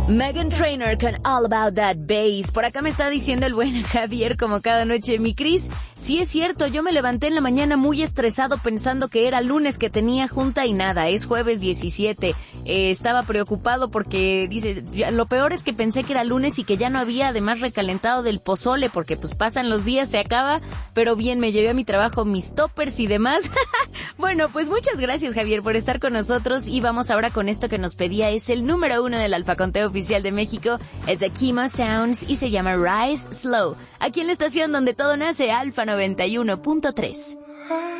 Meghan Trainor con All About That Bass. Por acá me está diciendo el buen Javier, como cada noche, mi Cris, sí es cierto, yo me levanté en la mañana muy estresado pensando que era lunes que tenía junta y nada, es jueves 17. Estaba preocupado porque, dice, lo peor es que pensé que era lunes y que ya no había además recalentado del pozole, porque pues pasan los días, se acaba, pero bien, me llevé a mi trabajo mis toppers y demás. Bueno, pues muchas gracias, Javier, por estar con nosotros, y vamos ahora con esto que nos pedía, es el número 1 del Alfaconteo oficial de México, es de Kima Sounds y se llama Rise Slow, aquí en la estación donde todo nace, Alfa 91.3.